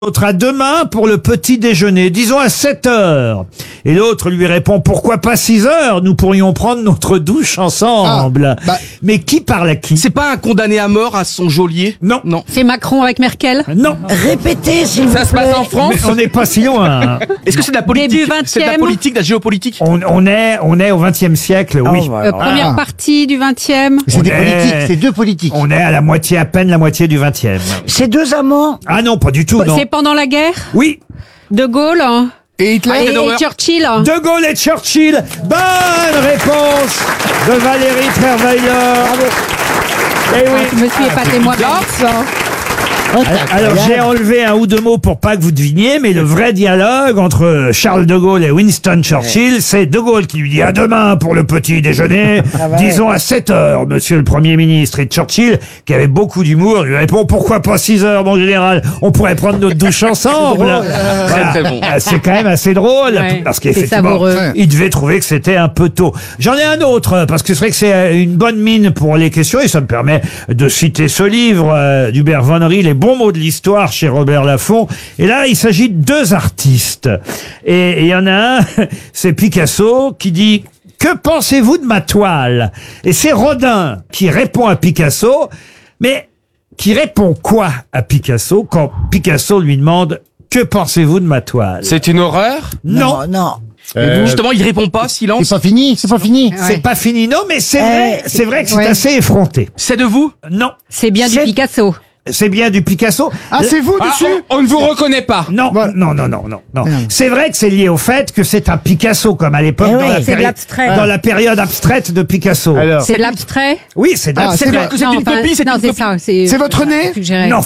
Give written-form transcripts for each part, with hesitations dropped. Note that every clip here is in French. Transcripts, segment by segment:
L'autre à demain pour le petit déjeuner, disons à 7 heures. Et l'autre lui répond, pourquoi pas 6 heures? Nous pourrions prendre notre douche ensemble. Mais qui parle à qui? C'est pas un condamné à mort à son geôlier? Non. Non. C'est Macron avec Merkel? Non. Répétez, s'il vous plaît. Ça se passe en France? Mais on n'est pas si loin. Est-ce que c'est de la politique? Début 20e? C'est de la politique, de la géopolitique? On est au XXe siècle, oui. Première partie du 20e? C'est des On est- politiques, c'est deux politiques. On est à la moitié, à peine la moitié du XXe. C'est deux amants. Ah non, pas du tout, non. C'est pendant la guerre? Oui. De Gaulle hein Et Hitler? et Churchill? De Gaulle et Churchill. Bonne réponse de Valérie Trierweiler. Eh oui. Je me suis épaté moi-même. Alors j'ai enlevé un ou deux mots pour pas que vous deviniez, mais le vrai dialogue entre Charles de Gaulle et Winston Churchill, c'est de Gaulle qui lui dit à demain pour le petit déjeuner, disons à 7 heures, monsieur le Premier ministre, et Churchill, qui avait beaucoup d'humour, lui répond pourquoi pas 6 heures mon général, on pourrait prendre notre douche ensemble. Voilà. Très bon. C'est quand même assez drôle, Ouais, parce c'est qu'effectivement, savoureux. il devait trouver que c'était un peu tôt. J'en ai un autre, parce que c'est vrai que c'est une bonne mine pour les questions, et ça me permet de citer ce livre d'Hubert von Riel, Les bons mots de l'histoire chez Robert Laffont. Et là, il s'agit de deux artistes. Et il y en a un, c'est Picasso, qui dit « Que pensez-vous de ma toile ?» Et c'est Rodin qui répond à Picasso, mais qui répond quoi à Picasso quand Picasso lui demande « Que pensez-vous de ma toile ?» C'est une horreur? Non, Non. Justement, il répond pas, silence. C'est pas fini, c'est pas fini. c'est pas fini, non, mais c'est vrai que c'est assez effronté. C'est de vous? Non, C'est bien du Picasso. c'est bien du Picasso. Ah, c'est vous dessus? On ne vous reconnaît pas. Non, non. C'est vrai que c'est lié au fait que c'est un Picasso, comme à l'époque, Eh dans, oui, la c'est de l'abstrait. dans la période abstraite de Picasso. Alors, C'est de l'abstrait? Oui, c'est de Ah, l'abstrait. c'est vrai que c'est Non, une copie, c'est non, une c'est copie. ça. c'est votre nez? Suggéré. Non.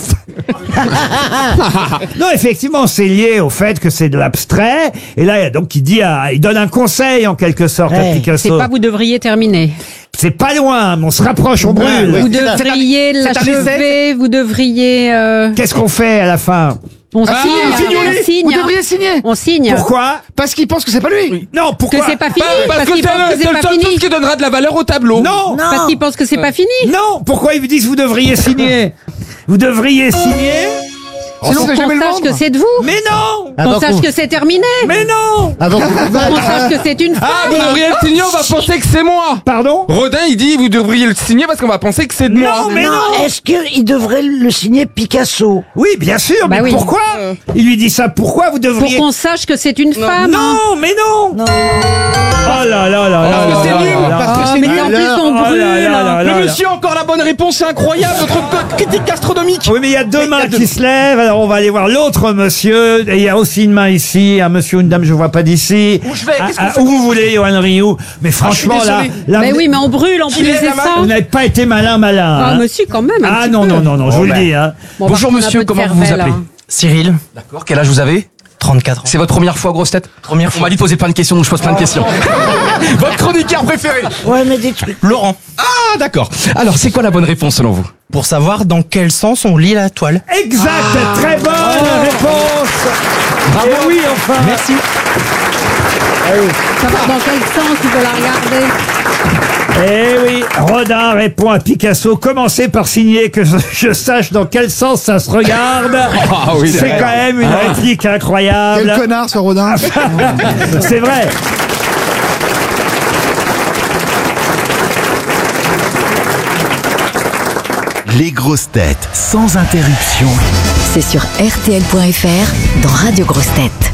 Non, effectivement, c'est lié au fait que c'est de l'abstrait. Et là, donc, il donne un conseil, en quelque sorte, à Ouais. C'est Picasso. pas vous devriez terminer. C'est pas loin, mais on se rapproche, on brûle. oui. Vous c'est un- devriez c'est un l'achever, vous devriez... Qu'est-ce qu'on fait à la fin? On signe, signer. on signe. Vous devriez signer. On signe. Pourquoi? Parce qu'il pense que c'est pas lui. Non, Que pourquoi? c'est pas fini. Parce que qu'il c'est pense que le c'est pas seul fini. truc qui donnera de la valeur au tableau. Non, Parce qu'il pense que c'est pas fini. non. Pourquoi ils vous disent vous devriez signer? Vous devriez signer? Sinon, Pour vous allez jamais qu'on le sache vendre. que c'est de vous. Mais non! Qu'on sache que c'est terminé. Mais non! Avant Qu'on sache que c'est une Ah, femme. vous devriez le signer, on va penser que c'est moi. Pardon? Rodin, il dit, vous devriez le signer parce qu'on va penser que c'est de moi. Non, mais non! Est-ce qu'il devrait le signer Picasso? Oui, bien sûr, Bah mais oui. pourquoi? Il lui dit ça, pourquoi vous Pour devriez... qu'on sache que c'est une femme. Non, mais non! Oh là là là là! Parce que c'est là nul, là là. parce que Oh, c'est mais nul. en plus on Oh là brûle. là là là Le là. monsieur a encore la bonne réponse, c'est incroyable, notre critique gastronomique. Oui, mais il y a deux mains qui se lèvent, alors on va aller voir l'autre monsieur, et il y a aussi une main ici, un monsieur ou une dame, je vois pas d'ici. Où je vais? Qu'est-ce qu'on fait? Où vous voulez, Johan Rioux. Mais franchement, là, désolé. Mais oui, mais on brûle en plus, est c'est la main? ça. vous n'avez pas été malin. Ah, hein. monsieur, quand même. un Ah petit non, peu. non, non, non, je vous le dis. Hein. Bon, Bonjour par contre, monsieur, un peu de comment vous vous cervelle, appelez? hein. Cyril, D'accord, quel âge vous avez? 34 ans. C'est votre première fois grosse tête? Première On fois. m'a dit de poser plein de questions, donc je pose plein de questions. Votre chroniqueur préféré? Ouais, mais des trucs. Laurent, Ah, d'accord. Alors, c'est quoi la bonne réponse selon vous? pour savoir dans quel sens on lit la toile. Exact, très bonne réponse. Bravo. Et oui, enfin. Merci. Savoir dans quel sens il faut la regarder. Eh oui, Rodin répond à Picasso, commencez par signer que je sache dans quel sens ça se regarde. Ah oui, C'est d'accord. quand même une réplique incroyable. Quel connard ce Rodin. C'est vrai. Les grosses têtes sans interruption. C'est sur RTL.fr dans Radio Grosses Têtes.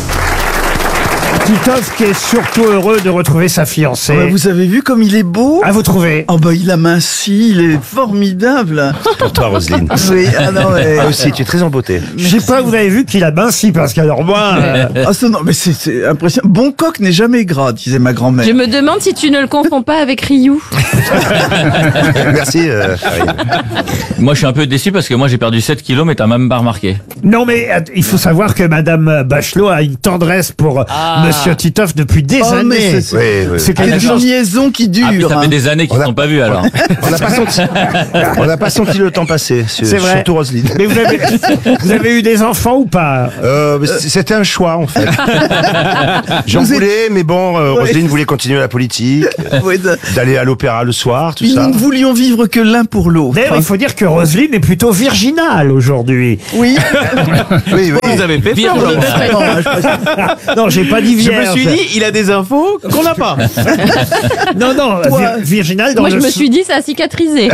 Titoff qui est surtout heureux de retrouver sa fiancée. Ouais, vous avez vu comme il est beau? À vous trouver. Oh bah il a minci, il est formidable. Pour toi, Roselyne. Oui, ah non mais... Toi aussi, tu es très en beauté. Je sais pas, vous avez vu qu'il a minci parce qu'alors moi... Ah ça, non mais c'est impressionnant. Bon coq n'est jamais gras, disait ma grand-mère. Je me demande si tu ne le confonds pas avec Ryu. Merci, Karine. Moi, je suis un peu déçu parce que moi, j'ai perdu 7 kilos, mais t'as même pas remarqué. Non mais il faut savoir que Madame Bachelot a une tendresse pour Monsieur Monsieur Titoff depuis des Oh, mais années. c'est- Oui, oui. C'est quelque C'est une chose. liaison qui dure. Ah, puis ça hein. fait des années qu'ils ne sont pas vus alors. On n'a pas senti le temps passer, C'est vrai. surtout Roselyne. Mais vous avez eu des enfants ou pas? C'était un choix en fait. J'en voulais, mais bon, Roselyne voulait continuer la politique, Ouais, d'aller à l'opéra le soir, tout Nous ça. ne voulions vivre que l'un pour l'autre. D'ailleurs, il faut dire que Roselyne est plutôt virginale aujourd'hui. Oui. Oui, oui. Vous avez fait Vierge. Non, j'ai pas dit Je vierge. me suis dit, il a des infos qu'on n'a pas. Non, non, virginale dans Moi, je le me suis dit, ça a cicatrisé.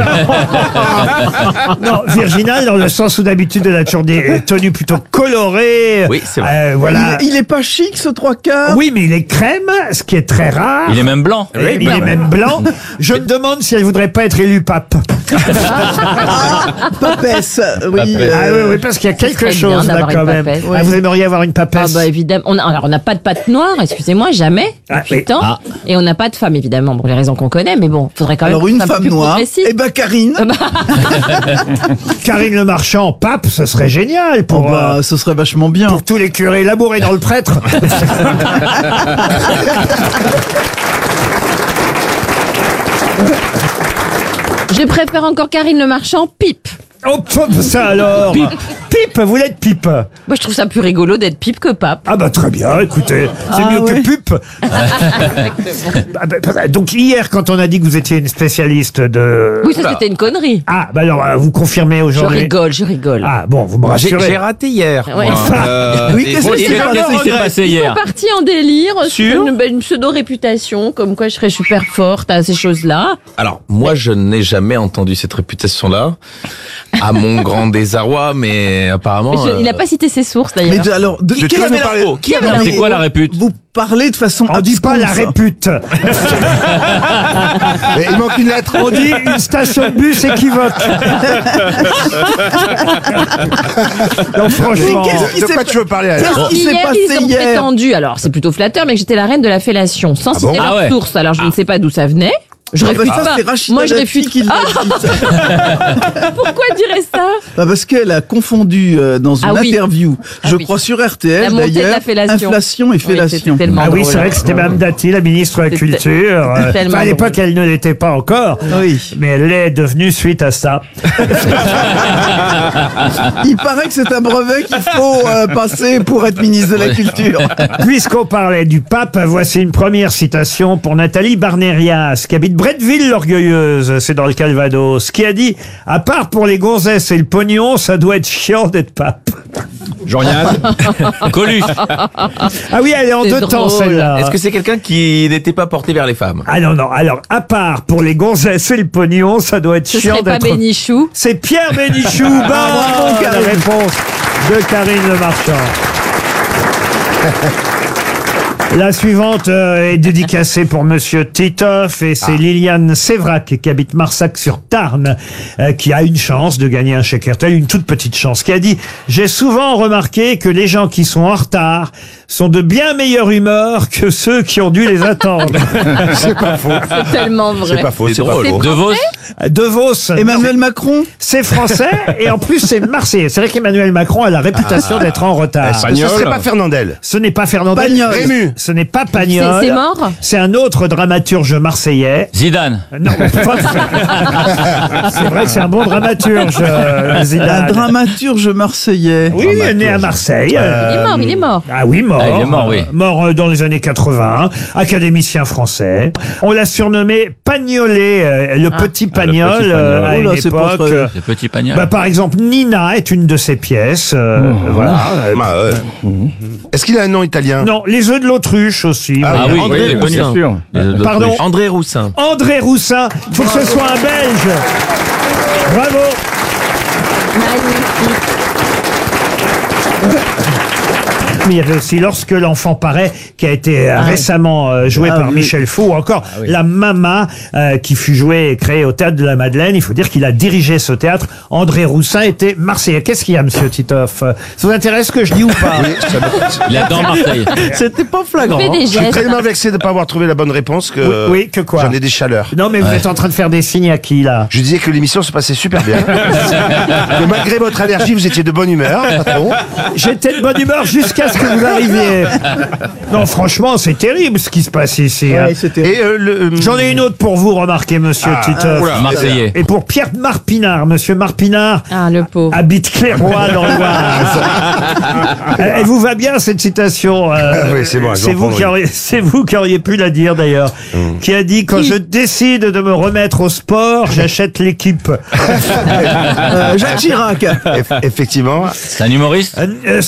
Non, virginale dans le sens où d'habitude elle a toujours des tenues plutôt colorées. Oui, c'est vrai. Voilà. Il est pas chic, ce 3/4. Oui, mais il est crème, ce qui est très rare. Il est même blanc. Et il est même blanc. Je me demande si elle voudrait pas être élue pape. Papesse. Oui. Ah oui, parce qu'il y a quelque serait chose bien là d'avoir quand une même. papesse. Ah, vous aimeriez avoir une Ah papesse? bah évidemment. Alors on n'a pas de pâte noire, excusez-moi, jamais Ah, depuis oui. le temps. Et on n'a pas de femme évidemment pour les raisons qu'on connaît, mais bon, faudrait quand même. Alors que une ce soit un peu femme plus noire. progressif. Eh ben Karine. Karine Le Marchand, pape, ce serait génial Oh pour, bah, ce serait vachement bien. pour tous les curés labourés dans le prêtre. Je préfère encore Karine Le Marchand, pipe. Oh, ça alors. Pipe, vous l'êtes pipe. Moi, je trouve ça plus rigolo d'être pipe que pape. Ah bah très bien, écoutez, c'est mieux que pupe. Ah bah, donc hier, quand on a dit que vous étiez une spécialiste de... Oui, ça c'était une connerie. Ah, bah alors, vous confirmez Je aujourd'hui. rigole. Ah bon, vous me J'ai rassurez. raté hier. Ouais. moi. Oui, qu'est-ce que Qu'est-ce c'est qui s'est passé Ils hier? sont partis en délire Sur sur une pseudo-réputation, comme quoi je serais super forte à ces choses-là. Alors, moi, je n'ai jamais entendu cette réputation-là, à mon grand désarroi, mais apparemment... Il n'a pas cité ses sources Mais d'ailleurs. alors, de Qui quelle avait l'info? Qui avait C'est quoi la répute? Vous parlez de façon On dit pas la absconse. répute. Mais il manque une lettre. On dit une station de bus équivoque. Non, franchement. Mais qu'est-ce qui De s'est quoi tu veux parler alors Qu'est-ce qui s'est Hier, ils passé ont hier prétendu, alors c'est plutôt flatteur, mais que j'étais la reine de la fellation, sans citer bon leur Ah ouais. source. Alors je ne sais pas d'où ça venait. Je Ah bah réfute ça, pas. c'est Rachida Moi, je Dati réfute. qui l'a Ah, dit, ça. pourquoi dirait ça Bah parce qu'elle a confondu dans une Ah oui. interview, je oui. crois sur RTL La montée de la d'ailleurs, fellation. inflation et Oui, fellation. c'était tellement Ah oui, drôle. c'est vrai que c'était Mme Dati, la ministre de la C'était Culture. tellement À l'époque, drôle. elle ne l'était pas encore. Oui. Mais elle l'est devenue suite à ça. Il paraît que c'est un brevet qu'il faut passer pour être ministre de la Culture. Puisqu'on parlait du pape, voici une première citation pour Nathalie Barnérias, qui habite Bretteville l'Orgueilleuse, c'est dans le Calvados, qui a dit « À part pour les gonzesses et le pognon, ça doit être chiant d'être pape. Jean-Yann, » Coluche. Ah oui, elle est en C'est deux drôle. temps, celle-là. est-ce que c'est quelqu'un qui n'était pas porté vers les femmes? Ah non, non. Alors, à part pour les gonzesses et le pognon, ça doit être Ce chiant serait pas d'être... Bénichou. C'est Pierre Bénichou. bravo, La Karine. réponse de Karine Le Marchand. La suivante est dédicacée pour Monsieur Titoff et c'est Liliane Sévrac qui habite Marsac-sur-Tarn qui a une chance de gagner un chèque RTL, une toute petite chance, qui a dit « J'ai souvent remarqué que les gens qui sont en retard sont de bien meilleure humeur que ceux qui ont dû les attendre. C'est pas faux. C'est tellement vrai. C'est pas faux, c'est pas drôle. faux. De Vos. » De Vos. Emmanuel Macron. C'est français et en plus c'est marseillais. C'est vrai qu'Emmanuel Macron a la réputation d'être en retard. Ce serait pas Fernandel. Ce n'est pas Fernandel. Pagnol. Rému. Ce n'est pas Pagnol. C'est mort. C'est un autre dramaturge marseillais. Zidane. Non, c'est vrai que c'est un bon dramaturge, Zidane. Un dramaturge marseillais. Oui, il est né à Marseille. Il est mort. Ah oui, mort. Ah, il est mort, oui. Mort dans les années 80, académicien français. On l'a surnommé Pagnolet, le petit Pagnol, petit Pagnol. à Oh là, une c'est pas époque. très- Le petit pagnol. Bah, par exemple, Nina est une de ses pièces. Voilà. Ah, ouais. Est-ce qu'il a un nom italien? Non, les œufs de l'autruche aussi. Ah oui, André oui, Roussin. bien sûr. Les autres Pardon. trucs. André Roussin. André Roussin, il faut que ce soit un Belge. Bravo. Magnifique. Mais il y avait aussi Lorsque l'enfant paraît, qui a été récemment joué Ah par oui. Michel Faux, ou encore La Mama, qui fut jouée et créée au Théâtre de la Madeleine. Il faut dire qu'il a dirigé ce théâtre. André Roussin était marseillais. Qu'est-ce qu'il y a, monsieur Titoff? Ça vous intéresse ce que je dis ou pas? Il adore Marseille. C'était pas flagrant. Fais des Je suis gestes. tellement vexé de ne pas avoir trouvé la bonne réponse que, Oui, que quoi? j'en ai des chaleurs. Non, mais vous êtes en train de faire des signes à qui, là? Je disais que l'émission se passait super bien. Que malgré votre allergie, vous étiez de bonne humeur, patron. J'étais de bonne humeur jusqu'à ce que vous arriviez. Non, franchement, c'est terrible ce qui se passe ici. hein. Ouais, c'était... Et J'en ai une autre pour vous, remarquez, monsieur Titoff. oula. Marseillais. Et pour Pierre Marpinard, monsieur Marpinard Ah, le pauvre. habite Clairoy dans l'Oise. Elle vous va bien cette citation oui, c'est bon, je vais en prendre une. c'est vous qui auriez pu la dire d'ailleurs. Qui a dit quand je décide de me remettre au sport, j'achète l'équipe. Jacques Chirac. Effectivement. C'est un humoriste